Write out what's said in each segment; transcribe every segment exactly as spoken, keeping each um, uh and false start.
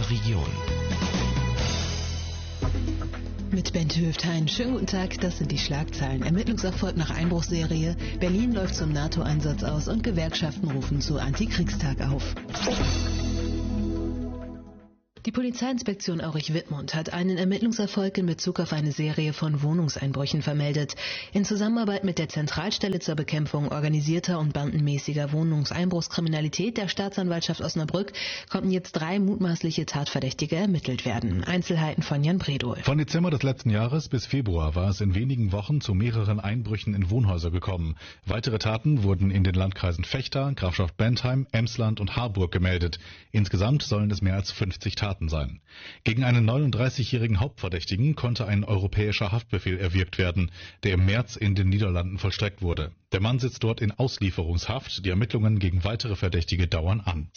Region. Mit Bent Höft-Hein. Schönen guten Tag, das sind die Schlagzeilen. Ermittlungserfolg nach Einbruchsserie, Berlin läuft zum NATO-Einsatz aus und Gewerkschaften rufen zu Antikriegstag auf. Die Polizeiinspektion Aurich-Wittmund hat einen Ermittlungserfolg in Bezug auf eine Serie von Wohnungseinbrüchen vermeldet. In Zusammenarbeit mit der Zentralstelle zur Bekämpfung organisierter und bandenmäßiger Wohnungseinbruchskriminalität der Staatsanwaltschaft Osnabrück konnten jetzt drei mutmaßliche Tatverdächtige ermittelt werden. Einzelheiten von Jan Bredow. Von Dezember des letzten Jahres bis Februar war es in wenigen Wochen zu mehreren Einbrüchen in Wohnhäuser gekommen. Weitere Taten wurden in den Landkreisen Vechta, Grafschaft Bentheim, Emsland und Harburg gemeldet. Insgesamt sollen es mehr als fünfzig Taten sein. Gegen einen neununddreißigjährigen Hauptverdächtigen konnte ein europäischer Haftbefehl erwirkt werden, der im März in den Niederlanden vollstreckt wurde. Der Mann sitzt dort in Auslieferungshaft. Die Ermittlungen gegen weitere Verdächtige dauern an.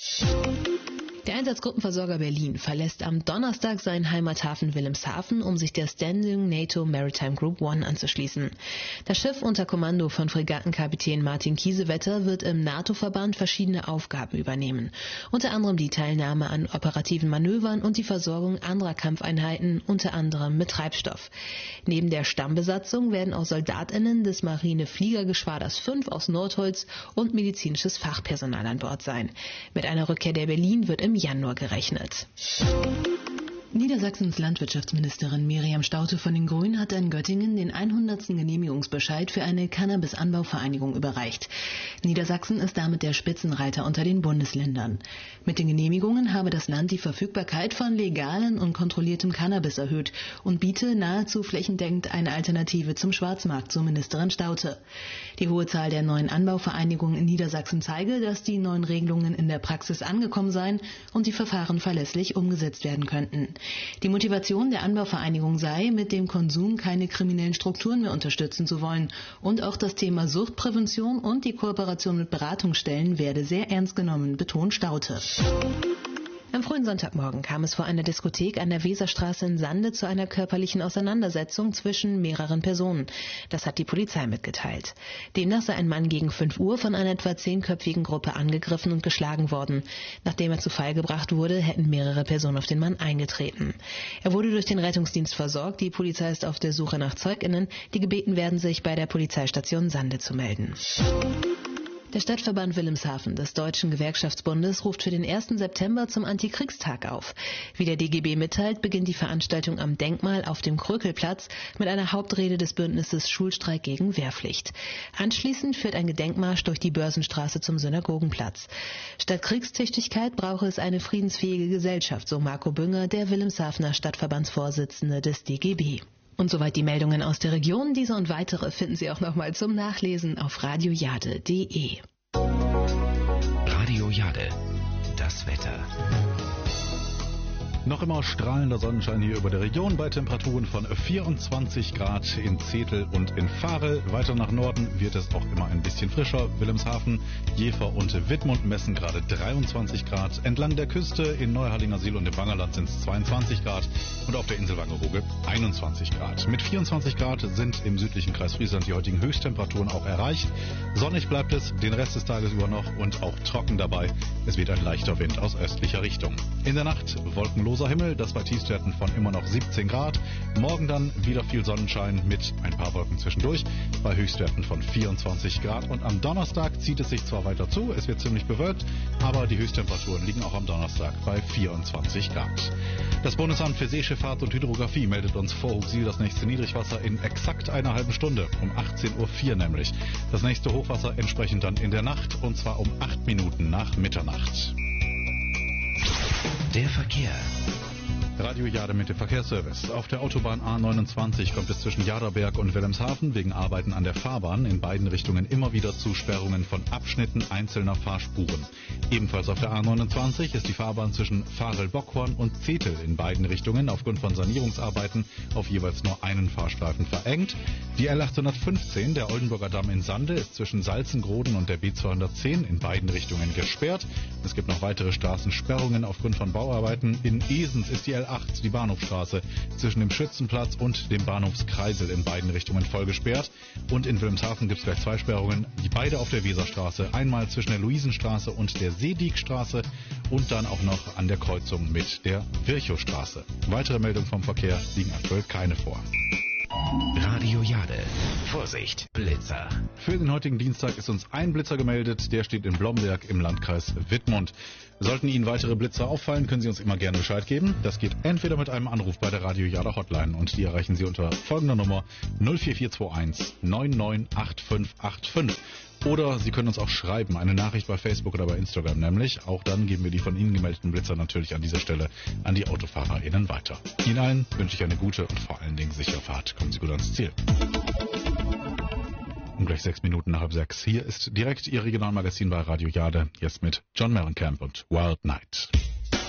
Der Einsatzgruppenversorger Berlin verlässt am Donnerstag seinen Heimathafen Wilhelmshaven, um sich der Standing NATO Maritime Group One anzuschließen. Das Schiff unter Kommando von Fregattenkapitän Martin Kiesewetter wird im NATO-Verband verschiedene Aufgaben übernehmen. Unter anderem die Teilnahme an operativen Manövern und die Versorgung anderer Kampfeinheiten, unter anderem mit Treibstoff. Neben der Stammbesatzung werden auch SoldatInnen des Marine-Fliegergeschwaders fünf aus Nordholz und medizinisches Fachpersonal an Bord sein. Mit einer Rückkehr der Berlin wird im Januar gerechnet. Niedersachsens Landwirtschaftsministerin Miriam Staudte von den Grünen hat in Göttingen den hundertsten Genehmigungsbescheid für eine Cannabis-Anbauvereinigung überreicht. Niedersachsen ist damit der Spitzenreiter unter den Bundesländern. Mit den Genehmigungen habe das Land die Verfügbarkeit von legalen und kontrolliertem Cannabis erhöht und biete nahezu flächendeckend eine Alternative zum Schwarzmarkt, so Ministerin Staudte. Die hohe Zahl der neuen Anbauvereinigungen in Niedersachsen zeige, dass die neuen Regelungen in der Praxis angekommen seien und die Verfahren verlässlich umgesetzt werden könnten. Die Motivation der Anbauvereinigung sei, mit dem Konsum keine kriminellen Strukturen mehr unterstützen zu wollen. Und auch das Thema Suchtprävention und die Kooperation mit Beratungsstellen werde sehr ernst genommen, betont Staudte. Am frühen Sonntagmorgen kam es vor einer Diskothek an der Weserstraße in Sande zu einer körperlichen Auseinandersetzung zwischen mehreren Personen. Das hat die Polizei mitgeteilt. Demnach sei ein Mann gegen fünf Uhr von einer etwa zehnköpfigen Gruppe angegriffen und geschlagen worden. Nachdem er zu Fall gebracht wurde, hätten mehrere Personen auf den Mann eingetreten. Er wurde durch den Rettungsdienst versorgt. Die Polizei ist auf der Suche nach ZeugInnen, die gebeten werden, sich bei der Polizeistation Sande zu melden. Der Stadtverband Wilhelmshaven des Deutschen Gewerkschaftsbundes ruft für den ersten September zum Antikriegstag auf. Wie der D G B mitteilt, beginnt die Veranstaltung am Denkmal auf dem Krökelplatz mit einer Hauptrede des Bündnisses Schulstreik gegen Wehrpflicht. Anschließend führt ein Gedenkmarsch durch die Börsenstraße zum Synagogenplatz. Statt Kriegstüchtigkeit brauche es eine friedensfähige Gesellschaft, so Marco Bünger, der Wilhelmshavener Stadtverbandsvorsitzende des D G B. Und soweit die Meldungen aus der Region. Diese und weitere finden Sie auch nochmal zum Nachlesen auf radiojade punkt de. Radio Jade, das Wetter. Noch immer strahlender Sonnenschein hier über der Region bei Temperaturen von vierundzwanzig Grad in Zetel und in Varel. Weiter nach Norden wird es auch immer ein bisschen frischer. Wilhelmshaven, Jever und Wittmund messen gerade dreiundzwanzig Grad. Entlang der Küste in Neuharlingersiel und im Wangerland sind es zweiundzwanzig Grad und auf der Insel Wangerooge einundzwanzig Grad. Mit vierundzwanzig Grad sind im südlichen Kreis Friesland die heutigen Höchsttemperaturen auch erreicht. Sonnig bleibt es den Rest des Tages über noch und auch trocken dabei. Es weht ein leichter Wind aus östlicher Richtung. In der Nacht wolkenlos Himmel, das bei Tiefstwerten von immer noch siebzehn Grad. Morgen dann wieder viel Sonnenschein mit ein paar Wolken zwischendurch bei Höchstwerten von vierundzwanzig Grad. Und am Donnerstag zieht es sich zwar weiter zu, es wird ziemlich bewölkt, aber die Höchsttemperaturen liegen auch am Donnerstag bei vierundzwanzig Grad. Das Bundesamt für Seeschifffahrt und Hydrographie meldet uns vor Hugsiel das nächste Niedrigwasser in exakt einer halben Stunde, um achtzehn Uhr vier nämlich. Das nächste Hochwasser entsprechend dann in der Nacht und zwar um acht Minuten nach Mitternacht. Der Verkehr. Radio Jade mit dem Verkehrsservice. Auf der Autobahn A neunundzwanzig kommt es zwischen Jaderberg und Wilhelmshaven wegen Arbeiten an der Fahrbahn in beiden Richtungen immer wieder zu Sperrungen von Abschnitten einzelner Fahrspuren. Ebenfalls auf der A neunundzwanzig ist die Fahrbahn zwischen Varel-Bockhorn und Zetel in beiden Richtungen aufgrund von Sanierungsarbeiten auf jeweils nur einen Fahrstreifen verengt. Die L achthundertfünfzehn, der Oldenburger Damm in Sande, ist zwischen Salzengroden und der B zweihundertzehn in beiden Richtungen gesperrt Es gibt noch weitere Straßensperrungen aufgrund von Bauarbeiten. In Esens ist die L acht, die Bahnhofstraße, zwischen dem Schützenplatz und dem Bahnhofskreisel in beiden Richtungen voll gesperrt. Und in Wilhelmshaven gibt es gleich zwei Sperrungen, die beide auf der Weserstraße. Einmal zwischen der Luisenstraße und der Seediekstraße und dann auch noch an der Kreuzung mit der Virchowstraße. Weitere Meldungen vom Verkehr liegen aktuell keine vor. Radio Jade. Vorsicht, Blitzer. Für den heutigen Dienstag ist uns ein Blitzer gemeldet. Der steht in Blomberg im Landkreis Wittmund. Sollten Ihnen weitere Blitzer auffallen, können Sie uns immer gerne Bescheid geben. Das geht entweder mit einem Anruf bei der Radio Jade Hotline und die erreichen Sie unter folgender Nummer null vier vier zwei eins neun neun acht fünf acht fünf. Oder Sie können uns auch schreiben, eine Nachricht bei Facebook oder bei Instagram nämlich. Auch dann geben wir die von Ihnen gemeldeten Blitzer natürlich an dieser Stelle an die AutofahrerInnen weiter. Ihnen allen wünsche ich eine gute und vor allen Dingen sichere Fahrt. Kommen Sie gut ans Ziel. Um gleich sechs Minuten nach halb sechs. Hier ist direkt Ihr Regionalmagazin bei Radio Jade. Jetzt mit John Mellencamp und Wild Night.